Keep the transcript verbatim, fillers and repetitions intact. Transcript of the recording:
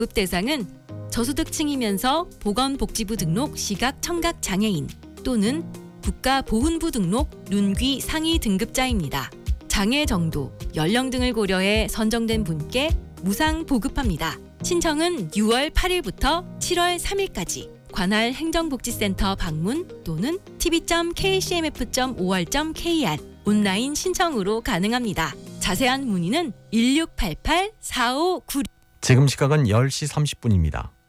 급 대상은 저소득층이면서 보건복지부 등록 시각 청각 장애인 또는 국가보훈부 등록 눈귀 상위 등급자입니다. 장애 정도, 연령 등을 고려해 선정된 분께 무상 보급합니다. 신청은 유월 팔일부터 칠월 삼일까지 관할 행정복지센터 방문 또는 티비 점 케이씨엠에프 점 오알 점 케이알 온라인 신청으로 가능합니다. 자세한 문의는 일육팔팔 사오구육. 지금 시각은 열 시 삼십 분입니다.